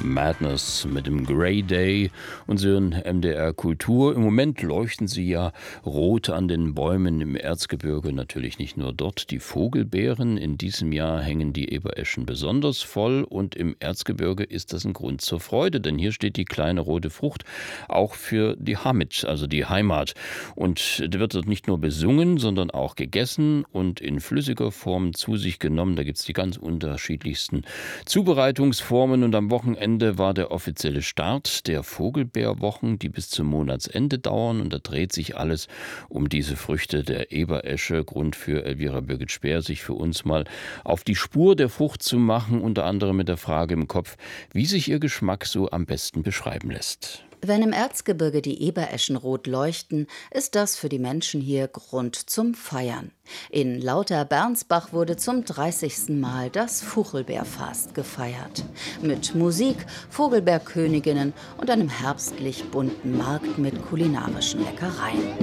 Madness mit dem Grey Day und so in MDR Kultur. Im Moment leuchten sie ja rot an den Bäumen im Erzgebirge, natürlich nicht nur dort. Die Vogelbeeren, in diesem Jahr hängen die Ebereschen besonders voll und im Erzgebirge ist das ein Grund zur Freude, denn hier steht die kleine rote Frucht auch für die Hamid, also die Heimat. Und da wird dort nicht nur besungen, sondern auch gegessen und in flüssiger Form zu sich genommen. Da gibt es die ganz unterschiedlichsten Zubereitungsformen und am Wochenende war der offizielle Start der Vogelbeerwochen, die bis zum Monatsende dauern und da dreht sich alles um diese Früchte der Eberesche. Grund für Elvira Birgit-Speer, sich für uns mal auf die Spur der Frucht zu machen, unter anderem mit der Frage im Kopf, wie sich ihr Geschmack so am besten beschreiben lässt. Wenn im Erzgebirge die Ebereschen rot leuchten, ist das für die Menschen hier Grund zum Feiern. In Lauter-Bernsbach wurde zum 30. Mal das Fuchelbeerfast gefeiert. Mit Musik, Vogelbeerköniginnen und einem herbstlich bunten Markt mit kulinarischen Leckereien.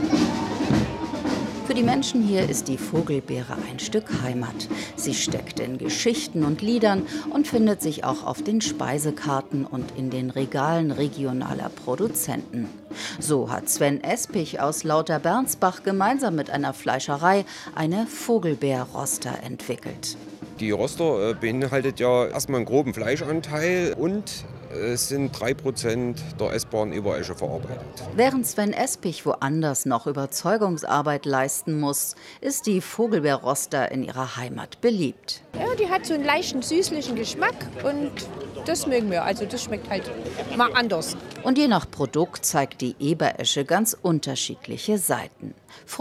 Für die Menschen hier ist die Vogelbeere ein Stück Heimat. Sie steckt in Geschichten und Liedern und findet sich auch auf den Speisekarten und in den Regalen regionaler Produzenten. So hat Sven Espich aus Lauter-Bernsbach gemeinsam mit einer Fleischerei eine Vogelbeerroster entwickelt. Die Roster beinhaltet ja erstmal einen groben Fleischanteil und es sind 3% der essbaren Eberesche verarbeitet. Während Sven Espich woanders noch Überzeugungsarbeit leisten muss, ist die Vogelbeerroster in ihrer Heimat beliebt. Ja, die hat so einen leichten süßlichen Geschmack und das mögen wir. Also das schmeckt halt mal anders. Und je nach Produkt zeigt die Eberesche ganz unterschiedliche Seiten.